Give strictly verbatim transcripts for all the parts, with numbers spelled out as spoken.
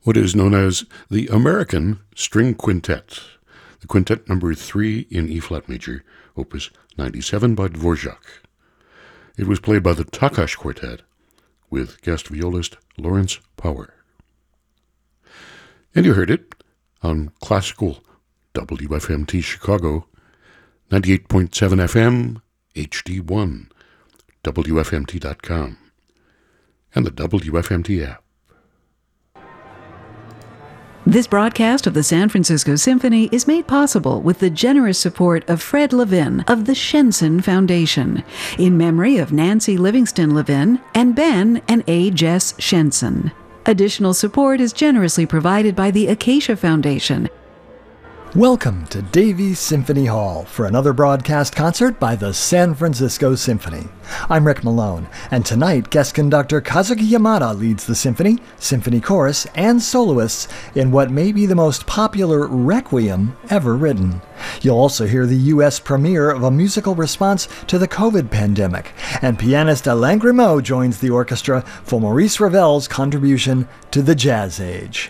what is known as the American String Quintet, the quintet number three in E-flat major, opus ninety-seven by Dvorak. It was played by the Takash Quartet with guest violist Lawrence Power. And you heard it on classical W F M T Chicago, ninety-eight point seven F M, H D one, W F M T dot com, and the W F M T app. This broadcast of the San Francisco Symphony is made possible with the generous support of Fred Levin of the Shenson Foundation, in memory of Nancy Livingston Levin and Ben and A. Jess Shenson. Additional support is generously provided by the Acacia Foundation. Welcome to Davies Symphony Hall for another broadcast concert by the San Francisco Symphony. I'm Rick Malone, and tonight guest conductor Kazuki Yamada leads the symphony, symphony chorus, and soloists in what may be the most popular requiem ever written. You'll also hear the U S premiere of a musical response to the COVID pandemic, and pianist Alain Grimaud joins the orchestra for Maurice Ravel's contribution to the Jazz Age.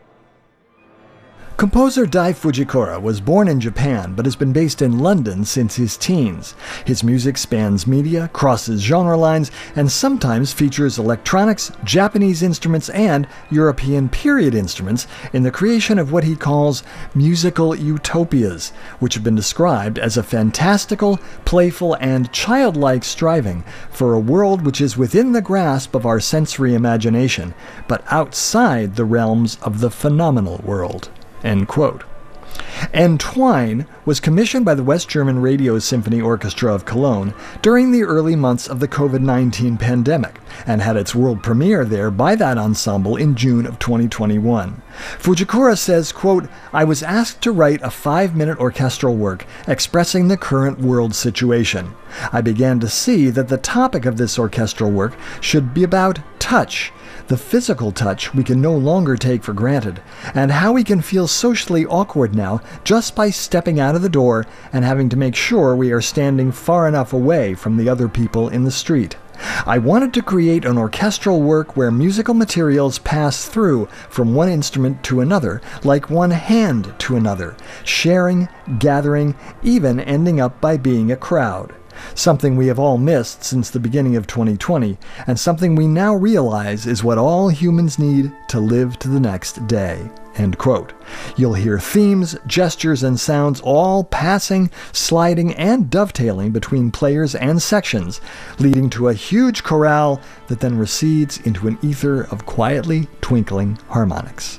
Composer Dai Fujikura was born in Japan but has been based in London since his teens. His music spans media, crosses genre lines, and sometimes features electronics, Japanese instruments, and European period instruments in the creation of what he calls musical utopias, which have been described as a fantastical, playful, and childlike striving for a world which is within the grasp of our sensory imagination, but outside the realms of the phenomenal world. End quote. Entwine was commissioned by the West German Radio Symphony Orchestra of Cologne during the early months of the COVID nineteen pandemic, and had its world premiere there by that ensemble in June of twenty twenty-one. Fujikura says, quote, "I was asked to write a five-minute orchestral work expressing the current world situation. I began to see that the topic of this orchestral work should be about touch, the physical touch we can no longer take for granted, and how we can feel socially awkward now just by stepping out of the door and having to make sure we are standing far enough away from the other people in the street. I wanted to create an orchestral work where musical materials pass through from one instrument to another, like one hand to another, sharing, gathering, even ending up by being a crowd. Something we have all missed since the beginning of twenty twenty, and something we now realize is what all humans need to live to the next day." End quote. You'll hear themes, gestures, and sounds all passing, sliding, and dovetailing between players and sections, leading to a huge chorale that then recedes into an ether of quietly twinkling harmonics.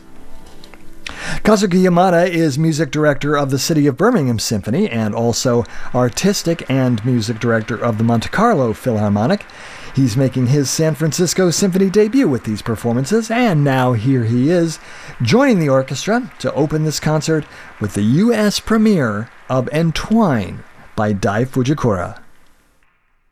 Kazuki Yamada is music director of the City of Birmingham Symphony and also artistic and music director of the Monte Carlo Philharmonic. He's making his San Francisco Symphony debut with these performances, and now here he is, joining the orchestra to open this concert with the U S premiere of Entwine by Dai Fujikura.